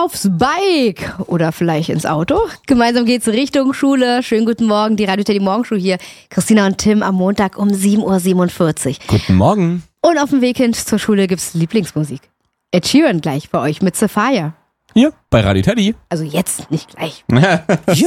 aufs Bike oder vielleicht ins Auto. Gemeinsam geht's Richtung Schule. Schönen guten Morgen, die Radio Teddy Morgenshow hier. Christina und Tim am Montag um 7.47 Uhr. Guten Morgen. Und auf dem Weg hin zur Schule gibt's Lieblingsmusik. Ed Sheeran gleich bei euch mit Sapphire. Hier bei Radio Teddy. Also jetzt, nicht gleich.